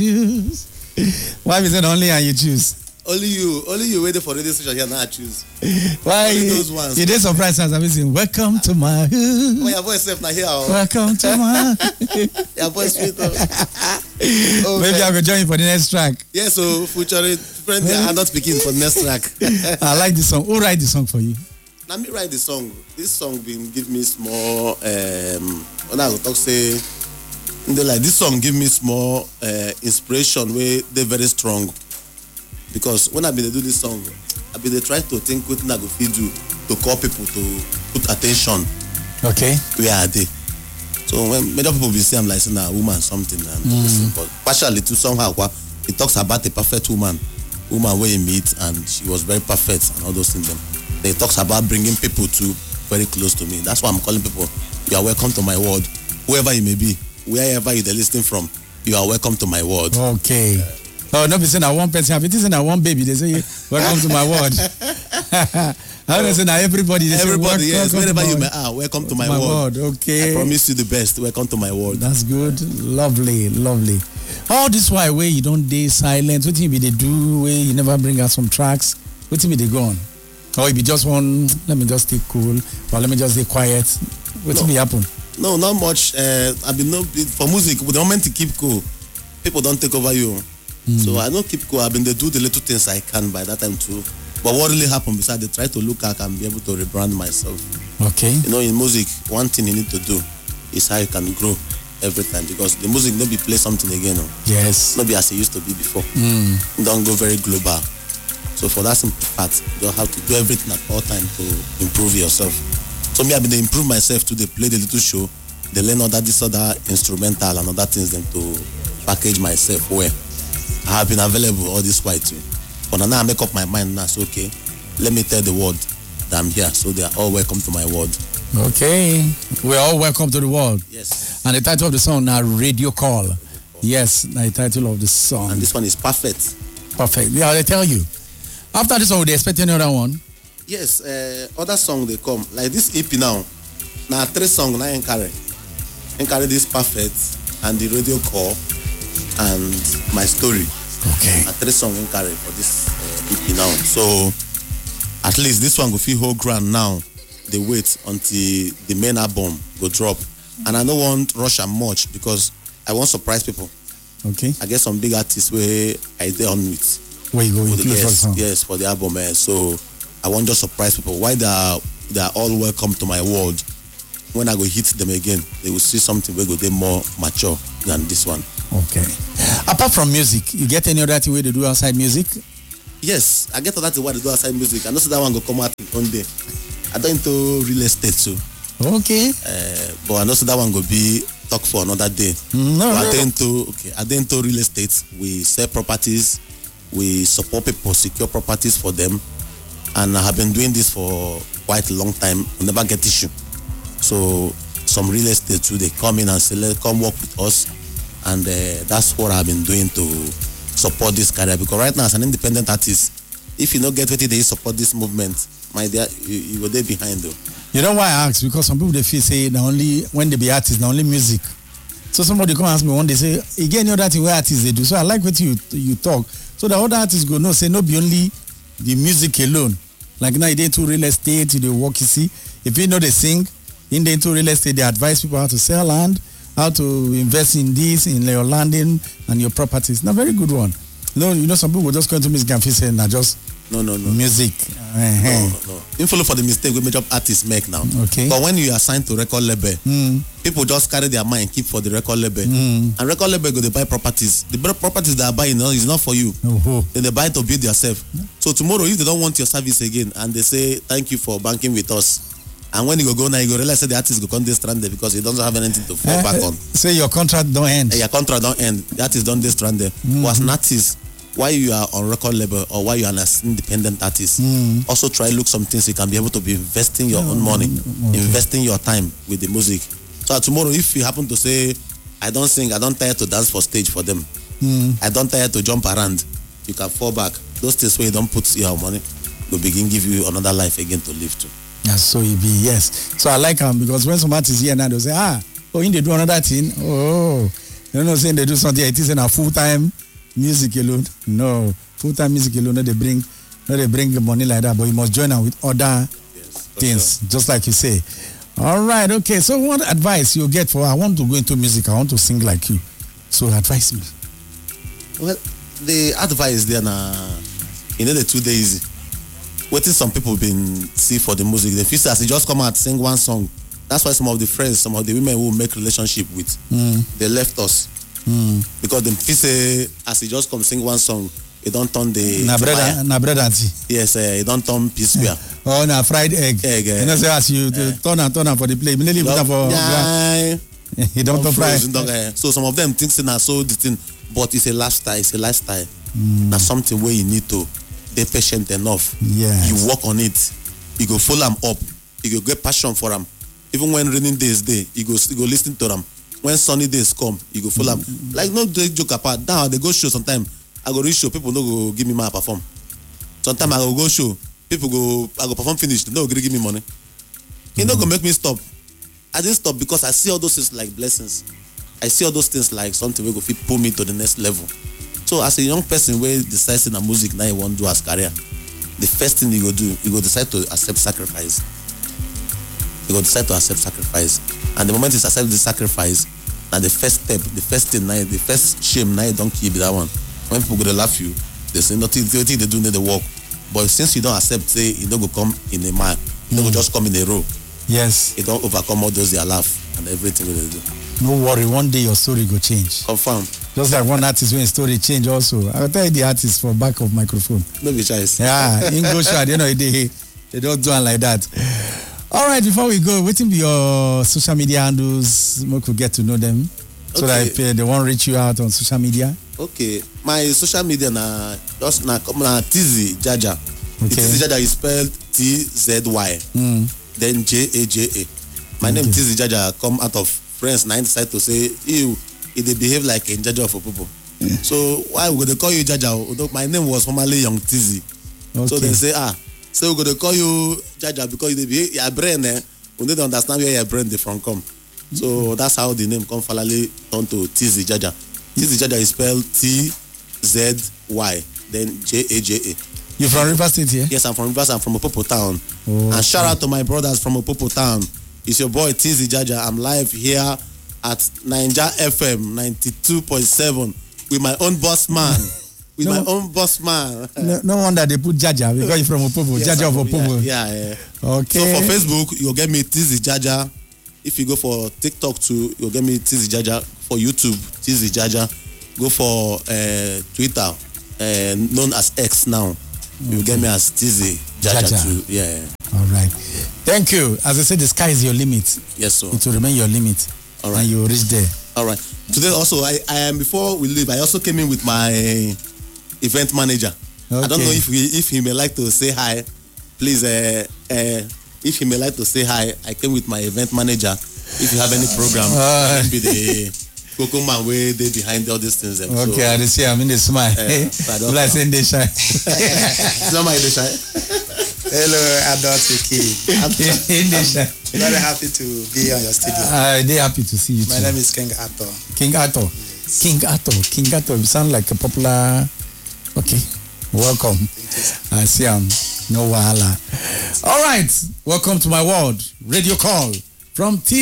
Why is it only and you choose? Only you waiting for radio station here now I choose. Why only those ones? You did surprise us. I'm saying, welcome to my hood. Oh, your voice left now here. Welcome to my your voice sweet. Maybe I will join you for the next track. Yes, so future friends are not speaking for the next track. I like the song. Who write the song for you? Let me write the song. This song been give me small when I go talk say this song give me small inspiration where they're very strong. Because when I be do this song, I be try to think what I go feed you to call people to put attention. Okay. Where are they? So when many people be say I'm like saying a woman something and listen, but partially to somehow it talks about a perfect woman where you meet and she was very perfect and all those things. It talks about bringing people to very close to me. That's why I'm calling people. You are welcome to my world, whoever you may be, wherever you're listening from. You are welcome to my world. Okay. Oh, not be saying I one person. If it isn't a one baby, they say welcome to my world. I don't say now everybody. They everybody, say, yes, wherever you may are, welcome to my world. Okay. I promise you the best. Welcome to my world. That's good. Lovely. All this while where you don't stay silent. What thing be they do where you never bring out some tracks? What thing be they go on? Or it be just one? Let me just stay cool, or let me just stay quiet. What thing be happen? No, not much. I been no for music. The moment to keep cool, people don't take over you. So I don't keep cool. I've been they do the little things I can by that time too. But what really happened besides they try to look at and be able to rebrand myself. Okay. You know, in music, one thing you need to do is how you can grow every time because the music not be play something again. No? Yes. Not be as it used to be before. Don't go very global. So for that simple part, you have to do everything at all time to improve yourself. So me, I've been improve myself to play the little show, they learn other instrumental and other things then to package myself well. I have been available all this while too. But now I make up my mind now, so okay, let me tell the world that I'm here. So they are all welcome to my world. Okay. We're all welcome to the world. Yes. And the title of the song now Radio Call. Yes, the title of the song. And this one is perfect. Perfect. Yeah, they tell you. After this one, would they expect any other one? Yes, other song they come. Like this EP now. Now 3 songs now in carry this perfect and the Radio Call and my story. Okay. A 3 songs in carry for this EP now. So at least this one will feel whole ground now. They wait until the main album go drop. And I don't want rush am much because I want surprise people. Okay. I get some big artists where I did on with. Where you go with yes, for the album. So I want just surprise people. Why they are all welcome to my world. When I go hit them again, they will see something where go they more mature than this one. Okay. Apart from music, you get any other thing where they do outside music? Yes, I get that what they do outside music. I know that one go come out one day. I don't into real estate too. Okay. But I know that one go be talk for another day. I don't into real estate. We sell properties. We support people, secure properties for them. And I have been doing this for quite a long time. We never get issue. So some real estate too, they come in and say, come work with us. And that's what I've been doing to support this career. Because right now, as an independent artist, if you don't get ready, they support this movement, my dear, you go there behind though. You know why I ask? Because some people they feel say only when they be artists, only music. So somebody come ask me one day say, again, any other thing where artists they do. So I like what you talk. So the other artists go no say no be only the music alone. Like now they into real estate, they work. You see, if you know they sing, in the into real estate, they advise people how to sell land, how to invest in this, in your landing and your properties. Now, very good one. You know, some people will just go into music and feel saying, just no music. No. You follow for the mistake we major artists make now. Okay. But when you are signed to record label, people just carry their mind, keep for the record label. And record label go they buy properties. The properties they are buying is not for you. Then they buy it to build yourself. So tomorrow, if they don't want your service again and they say thank you for banking with us. And when you go now, you go realize that the artist go come this stranded because he doesn't have anything to fall back on. Say your contract don't end. Your contract don't end. The artist don't this stranded. Was an artist, why you are on record label or why you are an independent artist, also try look some things you can be able to be investing your own money, investing your time with the music. So tomorrow, if you happen to say, I don't sing, I don't tire to dance for stage for them, I don't tire to jump around, you can fall back. Those things where you don't put your money will begin give you another life again to live to. Yes, so it be, yes. So I like them because when some artists here now, they say, in they do another thing. You know, saying they do something, it isn't a full-time music alone. No, full-time music alone, no, they bring money like that, but you must join them with other things, sure. Just like you say. All right, okay. So what advice you get for, I want to go into music, I want to sing like you. So advise me. Well, the advice there now, the 2 days, what is some people been see for the music? The first as they just come out sing one song. That's why some of the friends, some of the women who make relationship with, they left us because the first as he just come sing one song, it don't turn the na bread and tea. Yes, it don't turn peace square. Oh, na fried egg. You know, say as you turn and for the plate, immediately put for. He don't turn fried. So some of them think na so the thing, but it's a lifestyle. It's a lifestyle. Now something where you need to be patient enough. Yes. You work on it. You go follow them up. You go get passion for them. Even when raining days you go listen to them. When sunny days come, you go follow them. Like no joke apart. Now they go show sometimes. I go reach show, people no go give me my perform. Sometimes I go show, I go perform finish, they no go give me money. It no go make me stop. I didn't stop because I see all those things like blessings. I see all those things like something will go fit pull me to the next level. So as a young person where decides in a music now you want to do as career, the first thing you go do, you go decide to accept sacrifice. You go decide to accept sacrifice. And the moment you accept the sacrifice, now the first step, the first thing now, the first shame now you don't keep that one. When people go to laugh you, they say nothing they do need the work. But since you don't accept, say you don't go come in a mile, you don't go just come in a row. Yes. You don't overcome all those they laugh and everything they do. No worry, one day your story go change. Confirm. Just like one artist when story change also. I'll tell you the artist for back of microphone. No be choice. Yeah, English at the end of the day, they don't do it like that. All right, before we go, waiting for your social media handles, we could get to know them. So that if they won't reach you out on social media. Okay, my social media na just na Tizzy Jaja. Okay. Tizzy Jaja is spelled T-Z-Y. Then J-A-J-A. My name Tizzy Jaja come out of friends. Now I decide to say, they behave like a Jaja for people. So why would they call you Jaja? My name was formerly Young Tizzy. Okay. So they say, so we're gonna call you Jaja because they behave your brain. We don't understand where your brain they from come. So that's how the name come finally turned to Tizzy Jaja. Tizzy Jaja is spelled T-Z-Y, then J-A-J-A. You from Rivers State here? Yes, I'm from Rivers. I'm from Opopo Town. And shout out to my brothers from Opopo Town. It's your boy Tizzy Jaja. I'm live here at Ninja FM 92.7 with my own boss man. No wonder they put Jaja because you're from Opopo. Yes, Jaja of Opopo. Yeah. Okay. So for Facebook, you'll get me Tizzy Jaja. If you go for TikTok too, you'll get me Tizzy Jaja. For YouTube, Tizzy Jaja. Go for Twitter, known as X now. You'll get me as Tizzy Jaja too. Yeah. All right. Thank you. As I said, the sky is your limit. Yes, sir. It will remain your limit. All right. And you will reach there. All right. Today also, I am before we leave, I also came in with my event manager. Okay. I don't know if he may like to say hi. Please, if he may like to say hi, I came with my event manager. If you have any program, I can be the Coco man way they behind all these things. Okay, so, I see. I'm in the smile. Like in the shy. Somebody in the shy. Hello, Adult King. I'm very happy to be on your studio. They're happy to see you too. My name is King Arthur. King Arthur. Yes. King Arthur. You sound like a popular. Okay. Welcome. I see no wahala. All right. Welcome to my world. Radio call from T.